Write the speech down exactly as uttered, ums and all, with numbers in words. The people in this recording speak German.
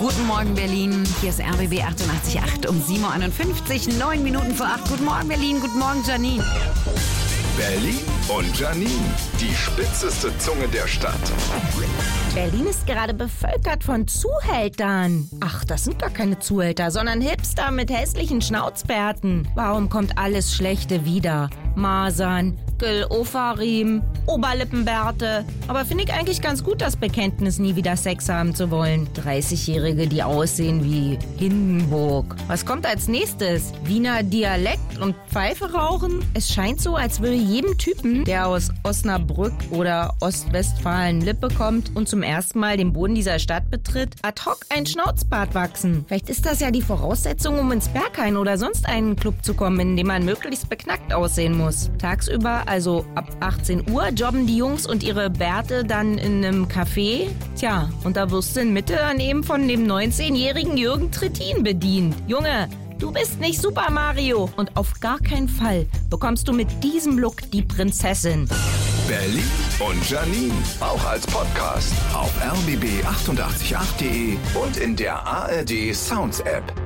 Guten Morgen, Berlin. Hier ist R B B achtundachtzig Komma acht um sieben Uhr einundfünfzig, neun Minuten vor acht. Guten Morgen, Berlin. Guten Morgen, Janine. Berlin und Janine, die spitzeste Zunge der Stadt. Berlin ist gerade bevölkert von Zuhältern. Ach, das sind gar keine Zuhälter, sondern Hipster mit hässlichen Schnauzbärten. Warum kommt alles Schlechte wieder? Masern, Gül-Ofarim, Oberlippenbärte. Aber finde ich eigentlich ganz gut, das Bekenntnis, nie wieder Sex haben zu wollen. dreißigjährige, die aussehen wie Hindenburg. Was kommt als nächstes? Wiener Dialekt und Pfeife rauchen? Es scheint so, als würde jedem Typen, der aus Osnabrück oder Ostwestfalen-Lippe kommt und zum ersten Mal den Boden dieser Stadt betritt, ad hoc ein Schnauzbart wachsen. Vielleicht ist das ja die Voraussetzung, um ins Berghain oder sonst einen Club zu kommen, in dem man möglichst beknackt aussehen muss. Tagsüber, also ab achtzehn Uhr, jobben die Jungs und ihre Bärte dann in einem Café. Tja, und da wirst du in Mitte daneben von dem neunzehnjährigen Jürgen Trittin bedient. Junge, du bist nicht Super Mario. Und auf gar keinen Fall bekommst du mit diesem Look die Prinzessin. Berlin und Janine, auch als Podcast auf r b b achtundachtzig Komma acht punkt de und in der A R D Sounds App.